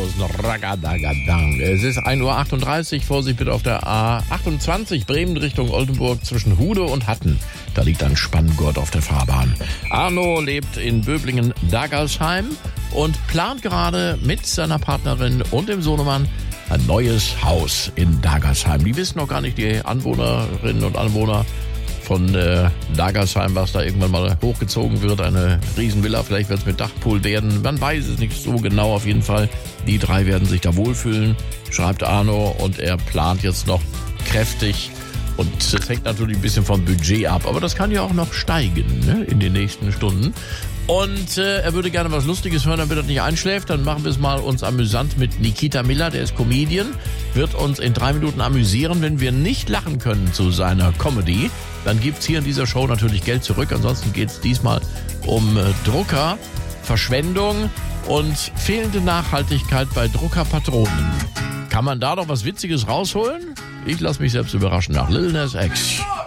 Das ist noch Ragadagadang. Es ist 1:38 Uhr. Vorsicht bitte auf der A28 Bremen Richtung Oldenburg zwischen Hude und Hatten. Da liegt ein Spanngurt auf der Fahrbahn. Arno lebt in Böblingen-Dagersheim und plant gerade mit seiner Partnerin und dem Sohnemann ein neues Haus in Dagersheim. Die wissen noch gar nicht, die Anwohnerinnen und Anwohner von Dagersheim, was da irgendwann mal hochgezogen wird. Eine Riesenvilla, vielleicht wird es mit Dachpool werden. Man weiß es nicht so genau. Auf jeden Fall, die drei werden sich da wohlfühlen, schreibt Arno. Und er plant jetzt noch kräftig. Und das hängt natürlich ein bisschen vom Budget ab. Aber das kann ja auch noch steigen, ne, in den nächsten Stunden. Und er würde gerne was Lustiges hören, damit er nicht einschläft. Dann machen wir es mal uns amüsant mit Nikita Miller, der ist Comedian. Wird uns in 3 Minuten amüsieren. Wenn wir nicht lachen können zu seiner Comedy, dann gibt's hier in dieser Show natürlich Geld zurück. Ansonsten geht's diesmal um Drucker, Verschwendung und fehlende Nachhaltigkeit bei Druckerpatronen. Kann man da noch was Witziges rausholen? Ich lasse mich selbst überraschen nach Lil Nas X.